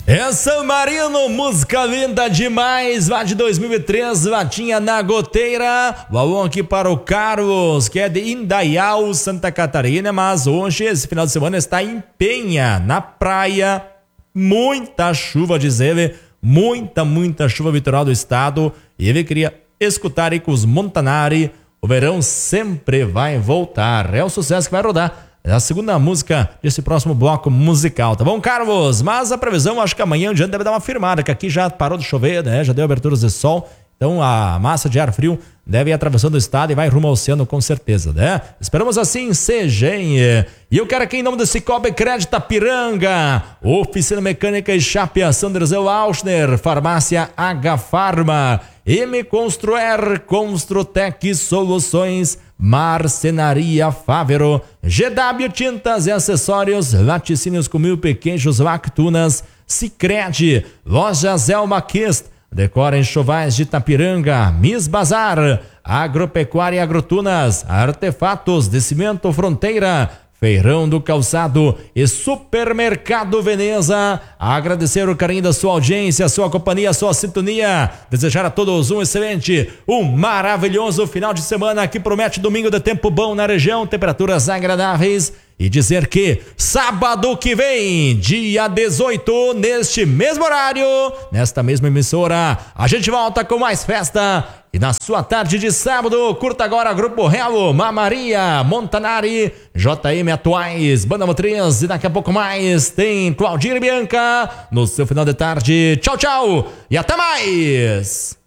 É San Marino, música linda demais, lá de 2013, latinha na goteira. Valor aqui para o Carlos, que é de Indaial, Santa Catarina, mas hoje, esse final de semana, está em Penha, na praia. Muita chuva, diz ele, muita chuva litoral do estado. E ele queria escutar aí com os Montanari. O verão sempre vai voltar. É o sucesso que vai rodar. É a segunda música desse próximo bloco musical, tá bom, Carlos? Mas a previsão, acho que amanhã o dia deve dar uma firmada, que aqui já parou de chover, né? Já deu aberturas de sol, então a massa de ar frio deve ir atravessando o estado e vai rumo ao oceano com certeza, né? Esperamos assim seja, hein? E eu quero aqui em nome do Cicobi Crédito Ipiranga, Oficina Mecânica e Chapeação Derzeu Auschner, Farmácia H Farma, M Construer, Construtec Soluções, Marcenaria Fávero, GW Tintas e Acessórios, Laticínios com Milpa e Queijos Lactunas, Sicredi, Lojas Elma Kist, Decora Enxovais de Itapiranga, Miss Bazar, Agropecuária e Agrotunas, Artefatos de Cimento Fronteira, Feirão do Calçado e Supermercado Veneza. Agradecer o carinho da sua audiência, a sua companhia, a sua sintonia. Desejar a todos um excelente, um maravilhoso final de semana que promete domingo de tempo bom na região, temperaturas agradáveis. E dizer que sábado que vem, dia 18, neste mesmo horário, nesta mesma emissora, a gente volta com mais festa. E na sua tarde de sábado, curta agora Grupo Relo, Mamaria, Montanari, JM Atuais, Banda Motriz e daqui a pouco mais tem Claudir e Bianca no seu final de tarde. Tchau, tchau e até mais!